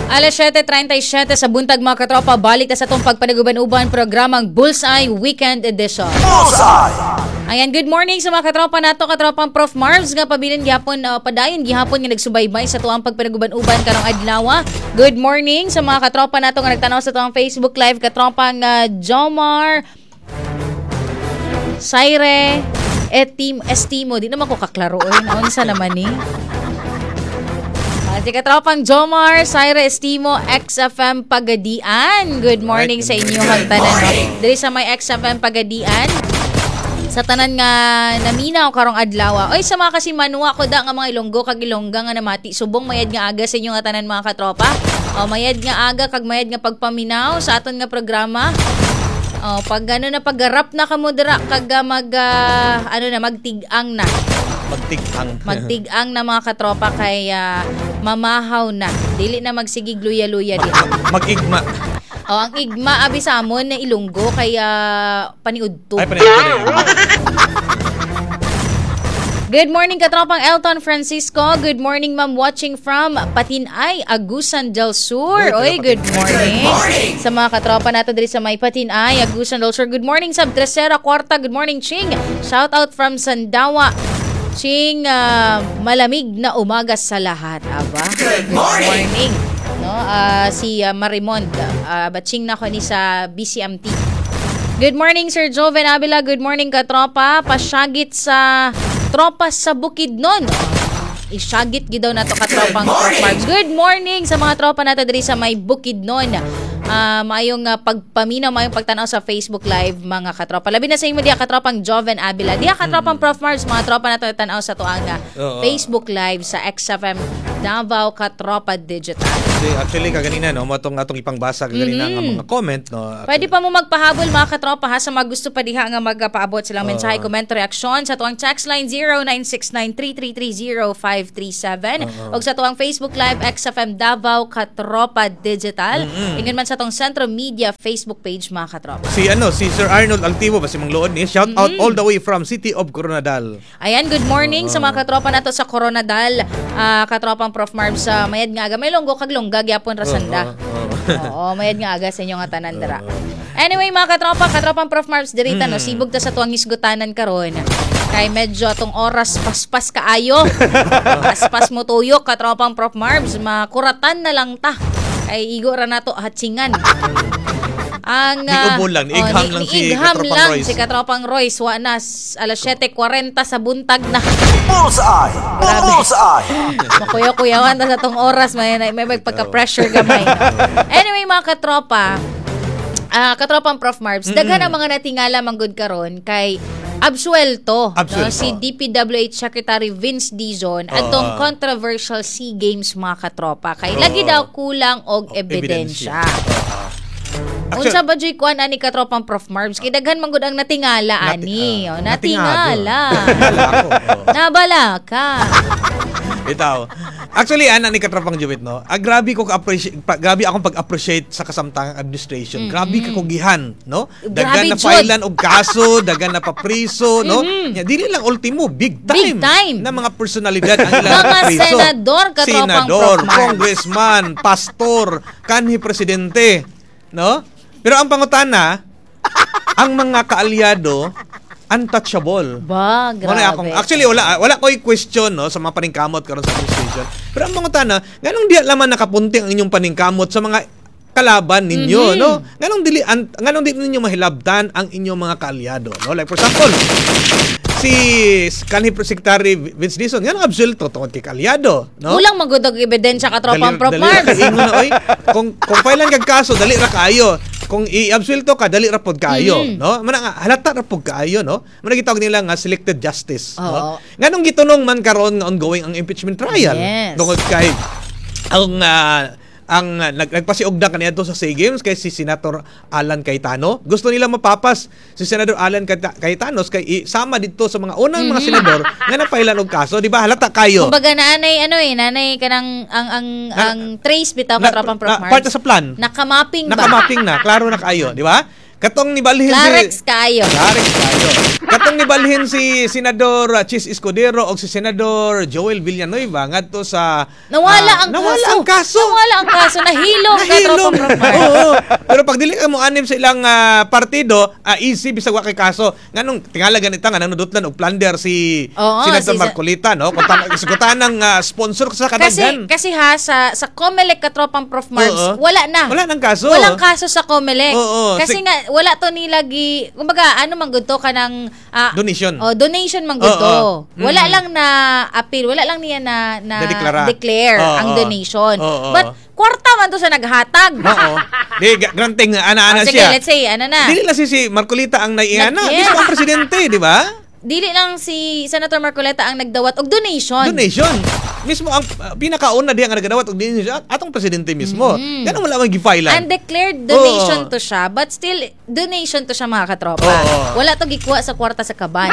Alas 7:37 sa buntag mga katropa, balik na sa itong pagpanaguban-uban programang Bullseye Weekend Edition. Bullseye! Ayan, good morning sa mga katropa nato, katropang Prof. Marvs nga pabilin gihapon padayon gihapon nga nagsubaybay sa tuang pagpanaguban-uban karong adlaw. Good morning sa mga katropa nato nga nagtanaw sa tuang Facebook Live, katropang Jomar, Saire, Estimo, di naman ko kaklaro naunsa naman ni. Si katropang Jomar, Saira Estimo, XFM Pagadian. Good morning sa inyo tanan. Diri sa may XFM Pagadian. Sa tanan nga naminaw karong adlaw. Oy, sa mga kasimanwa ko da nga mga Ilonggo kag Ilongga nga namati. Subong mayad nga aga sa inyo nga tanan mga katropa. O mayad nga aga kag mayad nga pagpaminaw sa aton nga programa. O pag gano na paggarap na kamo dira kag magtig-ang na. Magtig-ang na mga katropa kay mamahaw na. Dili na magsigig luya-luya dito. Mag-igma. Ang igma abi sa amon na Ilonggo kaya paniudto. Ay, paniudto. Good morning katropang Elton Francisco. Good morning ma'am watching from Patinay, Agusan del Sur. Oy, good morning. Sa mga katropa nato diri sa may Patinay, Agusan del Sur. Good morning sa Tercera Kwarta. Good morning Ching. Shout out from Sandawa. Ching, malamig na umaga sa lahat. Aba. Good morning. No, si Marimond. Batching na ko ni sa BCMT. Good morning Sir Joven Abila. Good morning katropa. Pasyagit sa tropa sa Bukidnon. Isyagit gidaw na to katropang Prof. Marvs. Good morning sa mga tropa nato diri sa may Bukidnon. Mayong pagpaminaw, mayong pagtanaw sa Facebook Live mga katropa. Labi na sa inyo diya katropang Joven Abila. Diya katropang Prof. Marvs, mga tropa nato tanaw sa tuang Facebook Live sa XFM Davao Katropa Digital. Actually kaganina no, matong atong ipangbasa kaganina nga mga comment no. Pwede pa mo magpahabol mga katropa ha sa mga gusto pa diha nga magpaabot silang mensahe, komento, reaksyon sa tuang text line 096933305337 o sa tuang Facebook Live XFM Davao Katropa Digital. Ingon man sa tong Centro Media Facebook page mga katropa. Si Sir Arnold Altivo ba si Manglood ni shout out all the way from City of Coronadal. Ayan, good morning sa mga katropa nato sa Coronadal. Katropang Prof. Marvs sa mayad nga aga may longgo kag longga gyapon rasanda. Oo, mayad nga aga sa inyo nga tanan dira. Anyway mga katropang Prof. Marvs dirita no sibog ta sa tuang isgutanan karon. Kay medyo atong oras paspas kaayo. Paspas mo tuyok katropang Prof. Marvs, makuratan na lang ta. Ay igo ra nato hatsingan. Ang igham lang si katropang Royce wa na alas 7:40 sa buntag na. Bullseye! Bullseye! Makuya-kuyawan ta sa tong oras may pagka-pressure gamay. Anyway mga katropa, katropang Prof. Marvs, daghan ang mga natingala manggod karon kay absuelto. No? Si DPWH Secretary Vince Dizon atong controversial SEA Games mga katropa kay lagi daw kulang og ebidensya. Unsa ba joy kuan ani katropang Prof. Marvs kay daghan man gud ang natingala ani. Natingala. Nabala ka. Bitaw. Actually ana ni katropang Jubit no. Grabe akong pag-appreciate sa kasamtang administration. Grabe ka kugihan, no? Daghan na filean og kaso, daghan na papriso, no? Dili lang ultimo, big time. Na mga personalidad ang ilang papriso. Mga senador katropang Prof. Marvs. Congressman, pastor, kanhi presidente, no? Pero ang pangutana, ang mga kaalyado untouchable. Ba, grabe. Actually, wala ko'y question no, sa mga paningkamot karon sa administration. Pero ang pangutana, ganong di laman nakapunti ang inyong paningkamot sa mga kalaban ninyo, no? Ganong di ninyo mahilabtan ang inyong mga kaalyado, no? Like for example, si kanhi Secretary Vince Dizon, ganong absuelto tungod kay kaalyado, no? Kulang magudog ebidensya katropang Prof. Marvs. Kung failan kag kaso, dali ra kaayo. Kung i-absuelto ka, dali ra pod kaayo, no? Halata ra pod kaayo, no? Muna gitawag nila nga selected justice, no? Nganong gitunong man karon nga ongoing ang impeachment trial. Tungod kay ang nagpasiugda kaniadto sa SEA Games kay si Senator Alan Cayetano. Gusto nila mapapas si Senator Alan Cayetano kay sama dito sa mga unang mga senador nga napailan og kaso, di ba? Halata kayo. Kumbaga nanay kanang ang trace bitaw katropang Prof. Marvs. Part sa plan. Nakamapping na, klaro na kayo, di ba? Katong nibalhin Clarex kayo. Clarex kayo. Katong nibalhin si Senador Chis Escudero o si Senador Joel Villanueva ngadto sa Nawala ang kaso. Nawala ang kaso. Nahilom ka tropang Prof. Mars. Oo. Pero pag dili ka mo anib sa ilang partido, easy bisag wa kay kaso. Nganong tingala ganita nga nanudotlan og plunder si Senator Marcolita, no? Kung isgutan ng sponsor sa kadaghan. Kasi ha sa COMELEC ka tropang Prof. Mars, wala na. Wala nang kaso. Walang kaso sa COMELEC. Kasi nga wala to nila kumbaga ano man gud to kanang donation. Donation man gud to. Wala lang na appeal, wala lang niya na declare ang donation. But kwarta man to sa naghatag. Oo. Di granting ana-ana sige, siya. Let's say ano na. Dili lang si Marcolita ang naiingana, Yes. mismo ang presidente, di ba? Dili lang si Senator Marcoleta ang nagdawat og donation. Mismo ang pinakauna diha nga nagadawat og donation atong presidente mismo. Ganun wala man gifailan. Undeclared donation to siya, but still donation to siya mga katropa. Wala to gikuha sa kwarta sa kaban.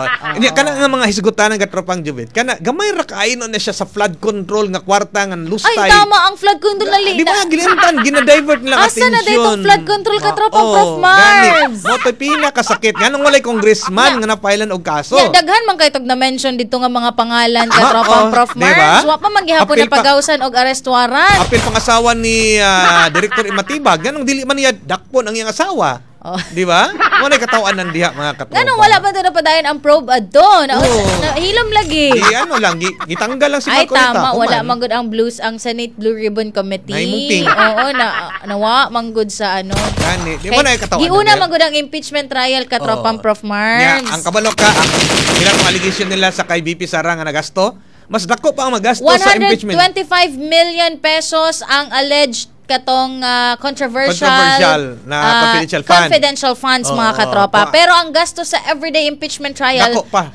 Kana nga mga hisgutan ng katropang Jubit. Kana gamay ra kaayon na siya sa flood control nga kwarta nga lustay. Ay tama ang flood control na Di ba gilimtan gina-divert nila ka asa atensyon. na daytong flood control katropang Prof. Mars. Mo to pinakasakit nganong walay congressman nga napailan og kaso. Daghan man kay tog na mention dito nga mga pangalan katropang Prof. Mars. Diba? Wa pa maghihapon na pagawsan og arrest warrant. Apil pangasawa ni Director Imatibag, ganong dili man niya dakpon ang iyang asawa. Di ba? Mo na katawan nan diha mga katropa. Ganong wala pa na padayon ang probe adto. Hilom lagi. Ano lang gitanggal lang si Marcolita. Ay tama, wala man gud ang blues ang Senate Blue Ribbon Committee. Oo nawa man gud sa ano. Gani, di mo na katawan. Giuna man gud ang impeachment trial katropang Prof. Mars. Ang kabalo ka ilang allegation nila sa kay BP Sara nga nagasto. Mas dako pa ang magasto sa impeachment. 125 million pesos ang alleged katong controversial na confidential funds mga katropa. Pero ang gasto sa everyday impeachment trial dako pa.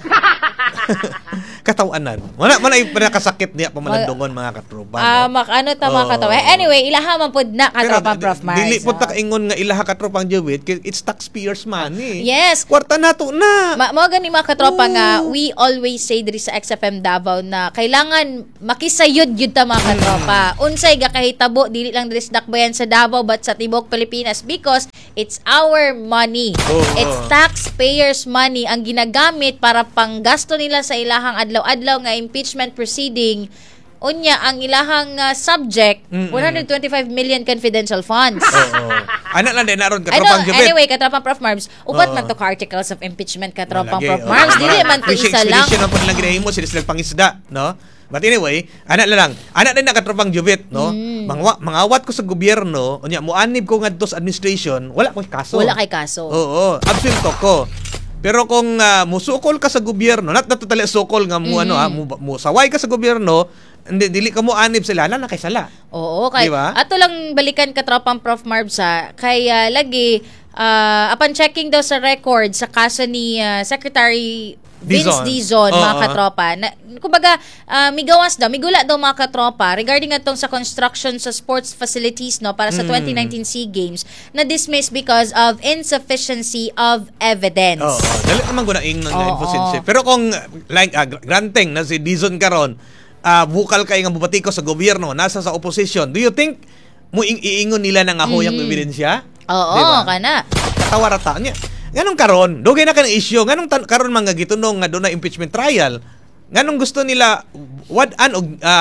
Katawanan. Wala man ay nakasakit niya pamalandungon mga katropa. Ano ta mga katropa. Anyway, ilaha man pud na katropa Prof. Mars. Dili pud ta kaingon nga ilaha katropang Jewit, it's taxpayers money. Yes. Kwarta nato na. Mao gani mga katropa nga we always say diri sa XFM Davao na kailangan makisayod gyud ta mga katropa. Unsay gakahitabo dili lang diri sa dakbayan sa Davao but sa tibok Pilipinas because it's our money. It's taxpayers money ang ginagamit para panggasto nila sa ilahang adlaw-adlaw nga impeachment proceeding. Unya ang ilahang subject 125 million confidential funds. Ana lang din naron katropang Jubit. Anyway, katropang Prof. Mars, upat man to ka articles of impeachment katropang Prof. Mars. Dili man to isa lang. Fishing expedition ang lang ginahimo sila pangisda, no? But anyway, ana din na katropang Jubit, no? Mangawat ko sa gobyerno, unya moanib ko ngadto sa administration, wala kay kaso. Wala kay kaso. Oo, absuelto ko. Pero kung musukol ka sa gobyerno, natutali sukol nga mo mo saway ka sa gobyerno, dili ka mo anib sila na kay sala. Oo, kay diba? Ato lang balikan katropang Prof. Marbsa kay lagi upon checking daw sa record sa kaso ni Secretary Vince Dizon, mga katropa. Kumbaga, migula daw mga katropa regarding atong sa construction sa sports facilities no para sa 2019 SEA Games na dismissed because of insufficiency of evidence. Dali naman ko na ingnon nga insufficiency. Pero kung like granting na si Dizon karon, bukal kay nga bubati ko sa gobyerno, nasa sa opposition. Do you think mo iingon nila nang ahoyang ebidensya? Oo, diba? kana. Katawarata niya. Ganong karon, dugay na kanang issue. Ganong karon mga gitunong nga doon na impeachment trial. Ganong gusto nila wad-an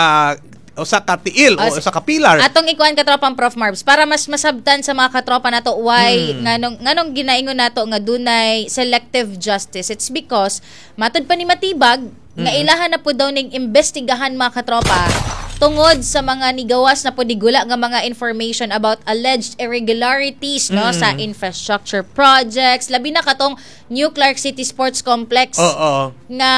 o sa katiil o sa kapilar. Atong ikuan katropang Prof. Marbs para mas masabtan sa mga katropa nato why nganong ginaingon nato nga dunay selective justice. It's because matud pa ni Matibag nga ilahan na po daw ning imbestigahan mga katropa tungod sa mga nigawas na po digula nga mga information about alleged irregularities no sa infrastructure projects labi na katong New Clark City Sports Complex nga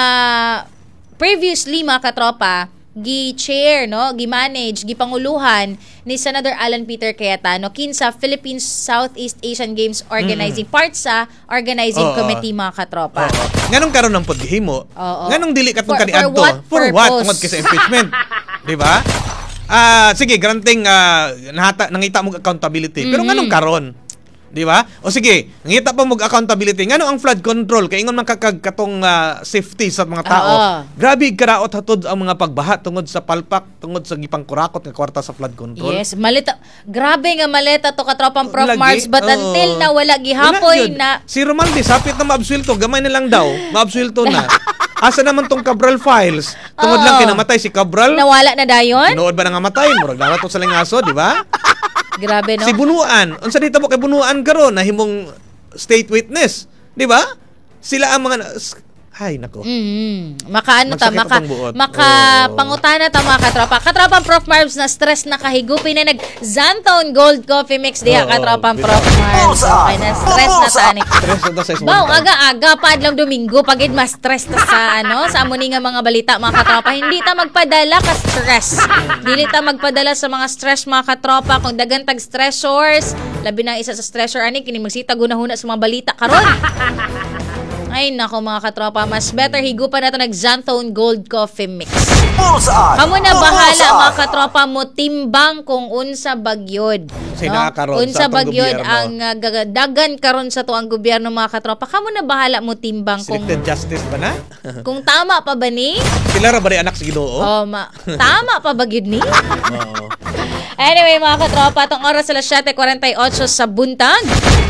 previously mga katropa gi-chair no gi-manage gipanguluhan ni Senator Alan Peter Cayetano kinsa Philippines Southeast Asian Games organizing part sa organizing committee mga katropa. Nganong karon ng paghimo? Nganong dili katong kaniadto? For what? Tungod kay sa impeachment. Di ba? Sige, granting nangita mo accountability. Pero nganong karon? Di ba? O sige, ngita pa mag accountability. Ngano ang flood control kay ingon man katong safety sa mga tao. Grabe karaot hatod ang mga pagbaha tungod sa palpak, tungod sa gipang kurakot nga kwarta sa flood control. Yes, malita. Grabe nga maleta to katropang Prof Lagi, Mars, but until na wala gihapoy yun. na Si Romaldi sapit na maabsuelto, gamay na lang daw, maabsuelto na. Asa naman tong Cabral files? Tungod lang kinamatay si Cabral. nawala na dayon. Tinuod ba nga matay? Murag na to sa lingaso, di ba? Grabe no. Si Bunuan, unsa dito mo kay Bunuan karon na himong state witness, di ba? Sila ang mga ay nako. Makaano ta, Magsakit atong buot. pangutana ta mga katropa. Katropang Prof Marbs na stress na kahigupin na nag-Zanton Gold Coffee Mix diha katropang Prof Marbs. Okay na stress na ta ani. Stress na sa Baw aga-aga pa adlaw Domingo pagid ma-stress ta sa sa amo ni nga mga balita mga katropa. Hindi ta magpadala ka stress. Dili ta magpadala sa mga stress mga katropa kung dagan tag stressors. Labi na isa sa stressor ani kini magsita gunahuna sa mga balita karon. Ay nako mga katropa, mas better higupan nato nag-Zanthone Gold Coffee Mix. Kamo na bahala mga katropa mo timbang kung unsa bagyod. Unsa bagyod ang dagan karon sa tuang gobyerno mga katropa. Kamo na bahala mo timbang kung selected justice ba na? kung tama pa ba ni? Sila ra ba rin anak sa Ginoo? Tama pa ba gyud ni? Oo. Anyway mga katropa, tong oras alas 7:48 sa buntag.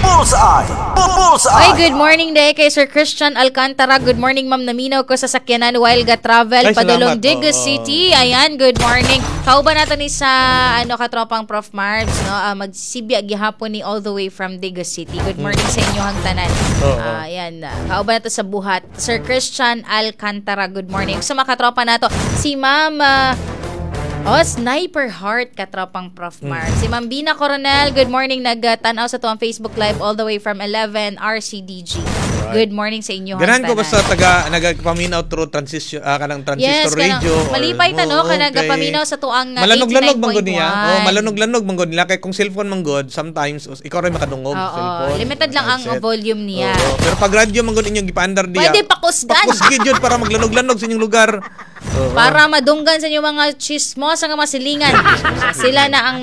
Ay, good morning day kay Sir Christian Alcantara. Good morning, Ma'am Naminaw ko sa sakyanan while travel Ay, padulong salamat. Digo City. Ayan, good morning. Kauban nato ni sa katropang Prof Marbs, no? Magsibya gihapon ni all the way from Digo City. Good morning sa inyo hang tanan. Ayan, kauban nato sa buhat. Sir Christian Alcantara, good morning. Sa mga katropa nato, si Ma'am Sniper Heart, katropang Prof Mars. Si Ma'am Bina Coronel, good morning. Nagtanaw sa tuwang Facebook Live all the way from 11 RCDG. Good morning sa inyo. Ganahan ko basta nagapaminaw through kanang transistor radio. Malipay ta no kanang nagapaminaw sa tuang malanog-lanog manggod niya. Malanog-lanog manggod nila kay kung cellphone manggod sometimes ikaw ray makadungog cellphone. Limited lang ang volume niya. Pero pag radio manggod inyong gipaandar diya. Pwede pakusgan. Pakusgid yun para maglanog-lanog sa inyong lugar. Para madunggan sa inyong mga chismos ang masilingan. Sila na ang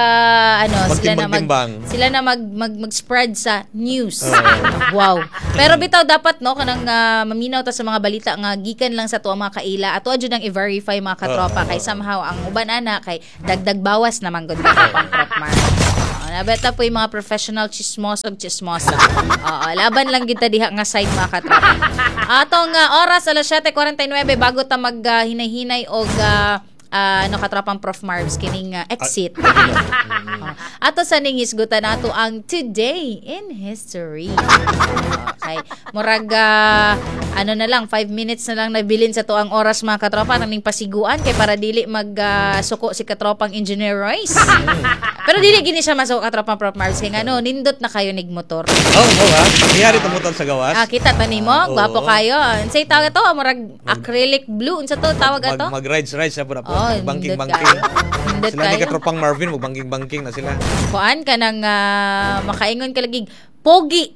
sila na mag-spread sa news. Wow. Pero bitaw dapat no kanang maminaw ta sa mga balita nga gikan lang sa tuwa mga kaila ato adyo nang i-verify mga katropa kay somehow ang uban ana kay dagdag bawas naman gud katropang Prof Mars. Nabeta po yung mga professional chismosa. Laban lang kita diha nga side mga katropa. Atong oras alas 7:49 bago ta maghinay-hinay og katropang Prof Marbs kining exit. Ato sa ning hisgutan nato ang Today in History. Okay. Murag na lang 5 minutes na lang nabilin sa tuang oras mga katropa nang pasiguan kay para dili suko si katropang Engineer Royce. Pero dili gini siya masuko katropang Prof Marbs kay nindot na kayo nig motor. Niyari to motor sa gawas. Kita to nimo, gwapo kayo. Unsay tawag to? Murag acrylic blue unsa to tawag ato? Mag-rides sa pura po. Banking. Sila ni katropang Marvin, mag-banking na sila. Kuan ka nang makaingon ka lagi, pogi.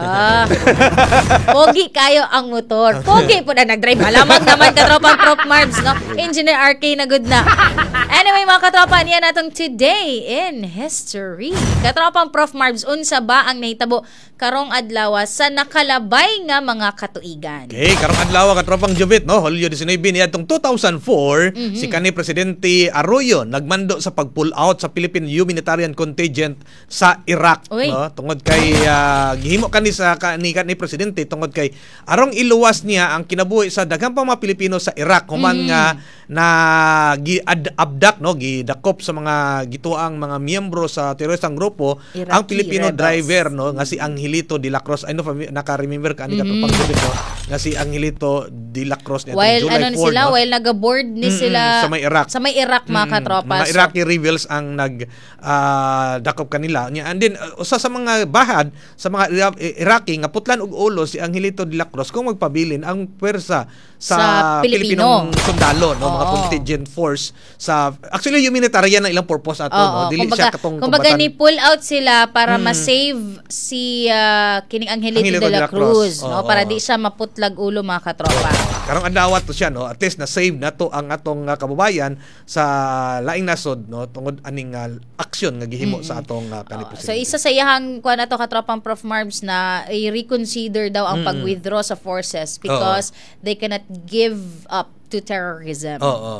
Pogi kayo ang motor. Pogi po na nag-drive. Malamang naman katropang Prof Marbs, no? Engineer RK na good na. Anyway, mga katropa, niya natong Today in History. Katropang Prof Marbs, unsa ba ang nahitabo karong adlaw sa nakalabay nga mga katuigan? Okay, karong adlaw katropang Jovit, no? Hulyo 19 niadtong 2004, si kanhi Presidente Arroyo nagmando sa pag-pull out sa Philippine humanitarian contingent sa Iraq, no? Tungod kay gihimo ni presidente tungod kay arong iluwas niya ang kinabuhi sa daghang pang mga Pilipino sa Iraq human nga na gi-abduct no gidakop sa mga gituang mga miyembro sa teroristang grupo Iraqi ang Filipino rebels. Driver no nga si Angelito de la Cruz. I know naka-remember ka ani katong no nga si Angelito de la Cruz niya July 4 sila while naga-board ni sila sa may Iraq mga katropa. Mga Iraqi rebels ang dakop kanila and then usa sa mga bahad sa mga Iraqi nga putlan og ulo si Angelito de la Cruz kung magpabilin ang pwersa sa Pilipinong sundalo no mga contingent force sa actually dili humanitarian na ilang purpose ato, no? Dili siya katong kumbaga kumbatan. ni pull out sila para ma-save si kining Angelito de la Cruz, no? Para di siya maputlag ulo mga katropa. Karong adawat to siya, no? At least na save na to ang atong kababayan sa laing nasod, no? Tungod aning aksyon nga gihimo sa atong kanipos. So isa sa iyang kuan ato katropang Prof Marbs na i-reconsider daw ang pag-withdraw sa forces because they cannot give up to terrorism.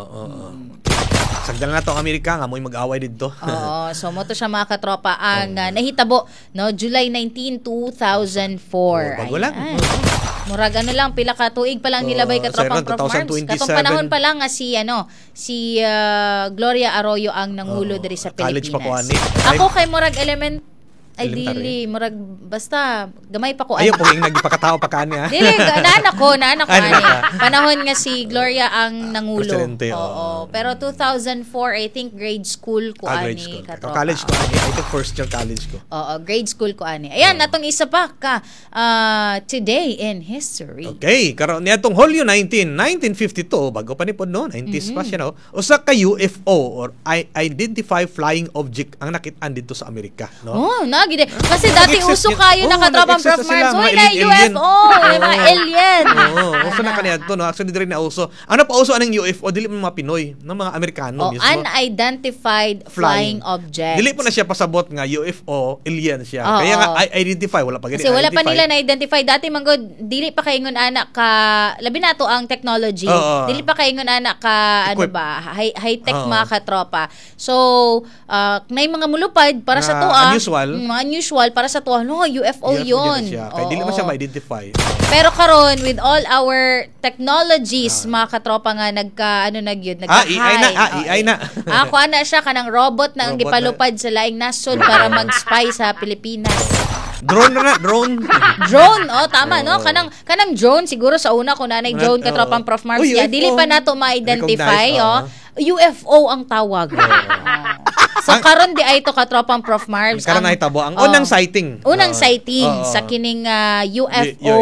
Sagdala na to ang Amerika nga mo'y mag-away dito. Oo, so mo to siya mga katropa ang nahitabo no July 19, 2004. Bago lang. Murag ano lang pila ka tuig pa lang nilabay katropang sir, Prof Marbs. 2027. Katong panahon pa lang nga si Gloria Arroyo ang nangulo diri sa Pilipinas. College pa ko ani. Ako kay murag Ideally, murag basta gamay pa ko Ayun po yung nagpakatao pa kani ha. Dili, naanak ko ani. Panahon nga si Gloria ang nangulo. Presidente, Oo. Pero 2004, I think grade school ko grade ani school. katropa. College ko ani. I think first year college ko. Oo, grade school ko ani. Ayan, atong isa pa ka today in history. Okay, karon niadtong Hulyo 19, 1952, bago pa ni pod no, 90s pa siya no. Usa ka UFO or identify flying object ang nakit-an dito sa Amerika, no? Oh, nagide. Kasi dati uso kayo nakatropang Prof Marbs. Hoy, na alien. UFO, mga alien. Uso na kaniya to no. Actually diri na uso. Ano pa uso anong UFO dili mo mga Pinoy, no mga Amerikano mismo. Unidentified flying object. Dili po na siya pasabot nga UFO, alien siya. Kaya nga identify wala pa gani. Kasi wala pa nila na-identify. Dati manggod, dili pa kaingon anak ka, labi na to ang technology. Dili pa kaingon anak ka, ano ba, high-tech mga katropa. So, may mga mulupad para sa tuwa. Mga unusual para sa tuwa. No, UFO yun. Kaya dili mo siya ma-identify. Pero karon with all our technologies, mga katropa nga nagka-high. AI na. Ako ana siya kanang robot na ang gipalupad sa laing nasod para mag-spy sa Pilipinas. Drone na, drone. Drone, tama no. Kanang drone siguro sa una ko nanay drone katropang Prof Marbs. Dili pa nato ma-identify, UFO ang tawag. So karon di ay to katropang Prof Marbs. Karon ay tabo ang unang sighting. Unang sighting sa kining UFO.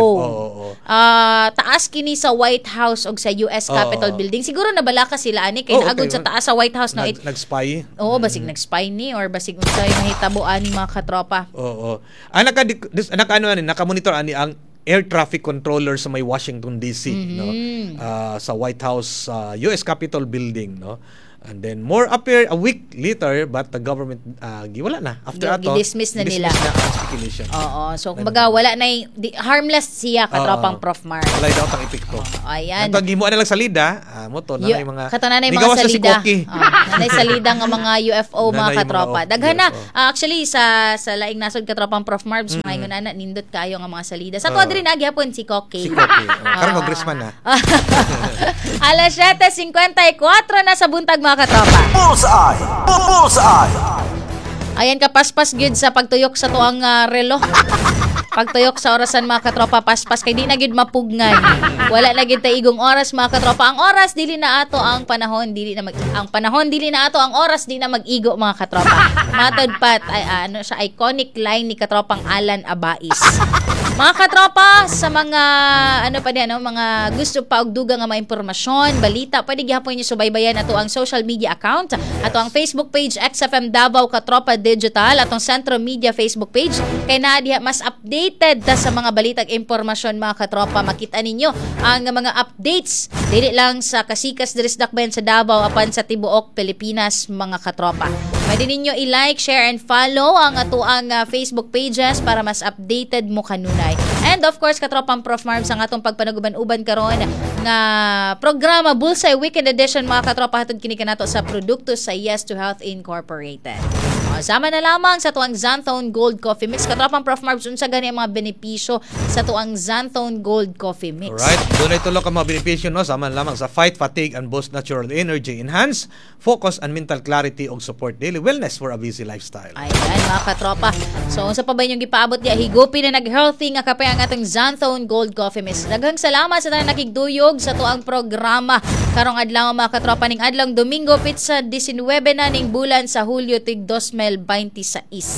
Taas kini sa White House og sa US Capitol Building. Siguro nabala ka sila ani kay naagod sa taas sa White House no. Nag-spy. Oo, basig nag-spy ni or basig unsay mahitabo ani mga katropa. Oo. Naka-monitor ani ang air traffic controller sa may Washington DC no. Sa White House US Capitol Building no. And then more appear a week later but the government wala na after ato dismiss na nila ang speculation. So kumbaga wala na harmless siya katropang Prof Marbs. Wala daw tang epekto. Ayan. Ang gimo na lang salida mo to na mga katananay mga salida. Nanay salida nga mga UFO mga katropa. Daghan na actually sa laing nasod katropang Prof Marbs mayon ana nindot kayo nga mga salida. Sa tuwa diri nagyapon si Koki. Karong congressman na. Alas 7:54 na sa buntag mga katropa. Bullseye. Ayan kapaspas gid sa pagtuyok sa tuang relo. Pagtuyok sa orasan mga katropa paspas kay di na gid mapugnan. Wala na gid taigong oras mga katropa. Ang oras dili na ato ang panahon dili na ato ang oras di na mag-igo mga katropa. Matod pat ay siya iconic line ni katropang Alan Abais. Mga katropa, sa mga mga gusto pa og dugang nga mga impormasyon, balita, pwede gihapon niyo subaybayan ato ang social media account, ato ang Facebook page XFM Davao Katropa Digital, atong Centro Media Facebook page. Kay na diha mas updated ta sa mga balitag impormasyon mga katropa. Makita ninyo ang mga updates dili lang sa kasikas diri sa dakbayan sa Davao apan sa tibuok Pilipinas mga katropa. Pwede ninyo i-like, share, and follow ang ato ang Facebook pages para mas updated mo kanunay. And of course, katropang Prof Marbs ang atong pagpanaguban-uban karon nga programa Bullseye Weekend Edition mga katropa hatod kini kanato sa produkto sa Yes to Health Incorporated. Sama na lamang sa tuang Xanthone Gold Coffee Mix. Katropang Prof Marbs, unsa gani ang mga benepisyo sa tuang Xanthone Gold Coffee Mix? Alright, doon ay tulok ang mga benepisyo no, sama na lamang sa fight fatigue and boost natural energy, enhance focus and mental clarity og support daily wellness for a busy lifestyle. Ayan mga katropa. So unsa pa ba inyong gipaabot diya higupin na nag-healthy nga kape ang atong Xanthone Gold Coffee Mix. Daghang salamat sa tanan nakigduyog sa tuang programa karong adlaw mga katropa ning adlaw Domingo pizza 19 na ning bulan sa Hulyo tig 2026.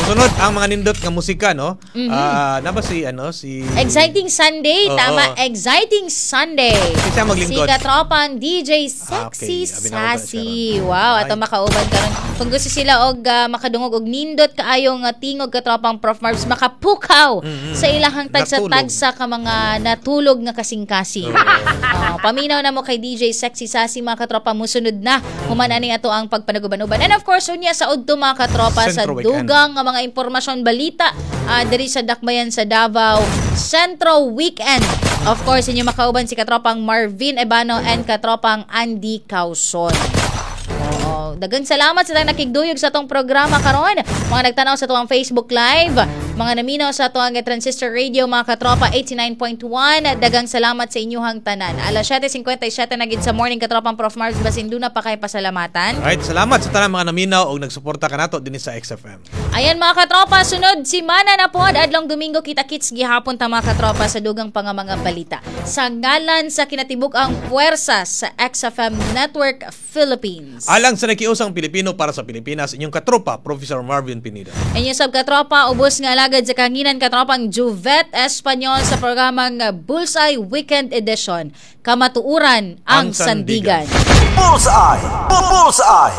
Sunod ang mga nindot nga musika, no? Naba si Exciting Sunday, Oo. tama. Exciting Sunday. Kasi siya maglingkod. Si katropang DJ Sexy Okay. Abinaw ba Sassy. siya ron? Wow, Ay. ato makauban karon. Kung gusto sila og makadungog og nindot kaayong tingog katropang Prof Marbs makapukaw sa ilahang tagsa-tagsa ka mga natulog nga kasing-kasing. Paminaw na mo kay DJ Sexy Sassy mga katropa, musunod na human ani ato ang pagpanaguban-uban. And of course, unya sa udto mga katropa sa Centro Weekend. dugang nga mga impormasyon balita diri sa Dakbayan sa Davao Centro Weekend. Of course, inyo makauban si katropang Marvin Ebano and katropang Andy Causon. Oo. Daghang salamat sa nakigduyog sa tong programa karon. Mga nagtanaw sa tuwang Facebook Live, mga naminaw sa tuwang Transistor Radio, mga katropa 89.1. Daghang salamat sa inyong tanan. Alas 7:57 na gid sa morning katropang Prof Mars, basin duna pa kay pasalamatan. Right, salamat sa tanang mga naminaw og nagsuporta kanato dinhi sa XFM. Ayan mga katropa, sunod si Mana na pod adlong Domingo kita-kits gihapon ta mga katropa sa dugang pang mga balita. Sa ngalan sa kinatibuk-ang puwersa sa XFM Network Philippines. Alang sa nakiusang Pilipino para sa Pilipinas, inyong katropa, Professor Marvin Pineda. Inyong sab katropa, ubos nga alagad sa kanginan katropang Juvet Espanyol sa programang Bullseye Weekend Edition. Kamatuuran ang Sandigan. Bullseye! Bullseye!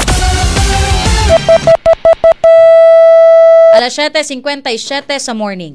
Alas 7:57 sa morning.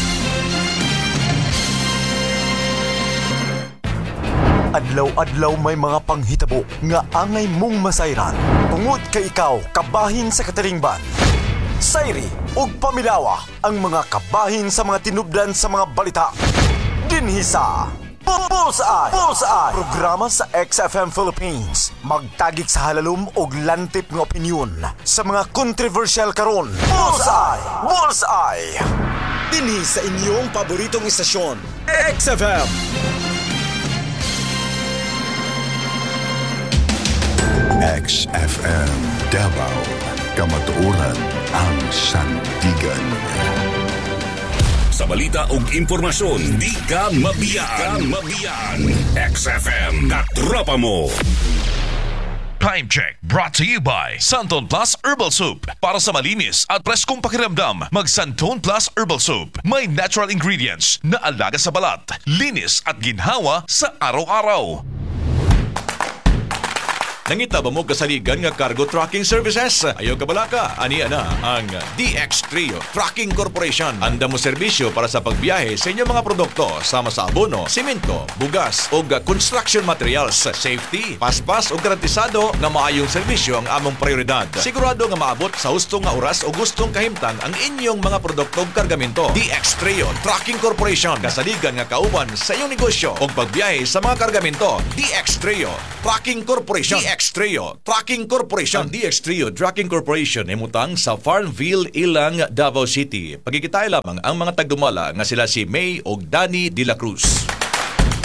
Adlaw-adlaw may mga panghitabo nga angay mong masayran. Tungod kay ikaw, kabahin sa katalingban. Sayri ug pamilawa ang mga kabahin sa mga tinubdan sa mga balita. Dinhi sa Bullseye! Bullseye! Programa sa XFM Philippines. Magtagik sa halalom og lantip nga opinyon sa mga controversial karon. Bullseye! Bullseye! Dinhi sa inyong paboritong istasyon, XFM. XFM Davao, kamatuoran ang Sandigan. Sa balita ug impormasyon, di ka mabiyaan. XFM Katropa mo. Time check brought to you by Santon Plus Herbal Soup. Para sa malinis at preskong pakiramdam, mag Santon Plus Herbal Soup. May natural ingredients na alaga sa balat, linis at ginhawa sa araw-araw. Nangita ba mo kasaligan nga cargo trucking services? Ayaw ka balaka, aniya na ang DX Trio Trucking Corporation. Anda mo serbisyo para sa pagbiyahe sa inyong mga produkto sama sa abono, simento, bugas o construction materials. Safety, paspas o garantisado nga maayong serbisyo ang among prioridad. Sigurado nga maabot sa hustong nga oras o gustong kahimtang ang inyong mga produkto o kargamento. DX Trio Trucking Corporation. Kasaligan nga kauban sa iyong negosyo o pagbiyahe sa mga kargamento. DX Trio Trucking Corporation. DX Trio Trucking Corporation. Ang DX Trio Trucking Corporation ay mutang sa Farmville, Ilang, Davao City. Pagkikitay lamang ang mga tagdumala nga sila si May o Danny de la Cruz.